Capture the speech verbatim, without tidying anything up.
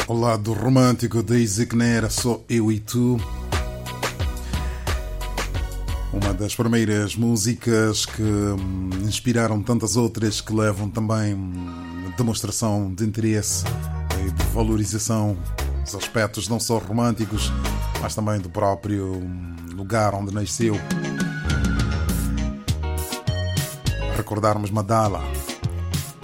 O lado romântico da Isigner, Só Eu e Tu. Uma das primeiras músicas que inspiraram tantas outras, que levam também demonstração de interesse e de valorização dos aspectos não só românticos, mas também do próprio lugar onde nasceu. Recordarmos Madala.